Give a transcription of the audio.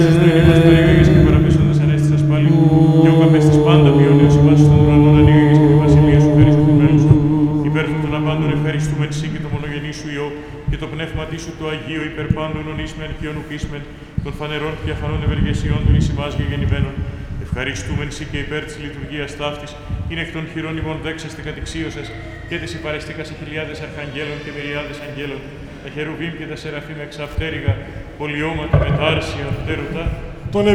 Μας παρήγαγες και παραπέσοντας ανέστησας πάλι, και ο καπέστης πάντα ποιονέως ημάς στον ουρανόν ανοίγαγες και τη βασιλεία σου φέρεις αφημένους του. Υπέρ των απάντων ευχαριστούμεν σύ και το μονογενή σου Υιό, και το πνεύματί σου το Αγίο υπέρ πάντων ονείσμεν και ονουκίσμεν, των φανερών και αφανών ευεργεσιών των εις ημάς γεγεννημένων. Ευχαριστούμεν σύ και υπέρ της λειτουργίας ταύτης, είναι εκ των χειρών ημών δέξαστε κατηξίωσες, και της υπαρεστήκας χιλιάδες αρχαγγέλων και μυριάδες αγγέλων, τα χερουβίμ και τα σεραφείμ εξαπτέρυγα, πολιώματα μετάρσια, πτέρωτα,